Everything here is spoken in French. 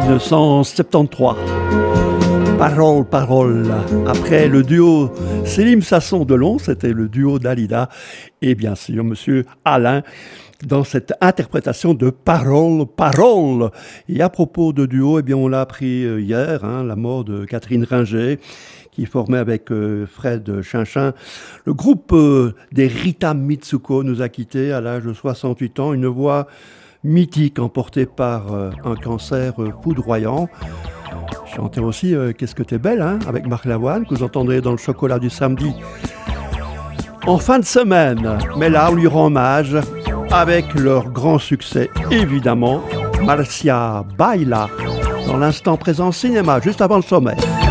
1973. Parole, parole. Après le duo Célim Sasson-Delon, c'était le duo Dalida et bien sûr Monsieur Alain dans cette interprétation de Parole, parole. Et à propos de duo, eh bien on l'a appris hier, la mort de Catherine Ringer, qui formait avec Fred Chinchin. Le groupe des Rita Mitsuko nous a quittés à l'âge de 68 ans. Une voix mythique emportée par un cancer foudroyant. Chantait aussi Qu'est-ce que t'es belle, avec Marc Lavoine, que vous entendrez dans le chocolat du samedi en fin de semaine. Mais là, on lui rend hommage avec leur grand succès, évidemment, Marcia Baila, dans l'instant présent cinéma, juste avant le sommet.